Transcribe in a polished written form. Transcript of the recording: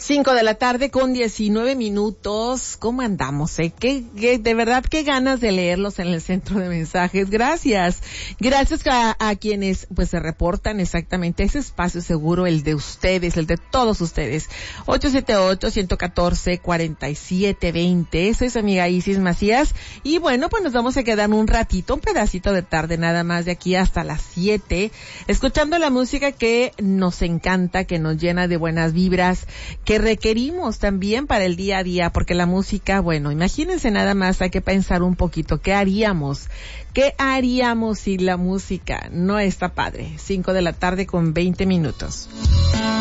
5:19 p.m. ¿Cómo andamos, de verdad, qué ganas de leerlos en el centro de mensajes. Gracias a quienes pues se reportan exactamente ese espacio seguro, el de ustedes, el de todos ustedes. 878-114-4720. Soy su amiga Isis Macías y bueno, pues nos vamos a quedar un ratito, un pedacito de tarde nada más, de aquí hasta las 7, escuchando la música que nos encanta, que nos llena de buenas vibras, que requerimos también para el día a día, porque la música, bueno, imagínense nada más, hay que pensar un poquito, ¿qué haríamos si la música no está padre? 5:20 p.m.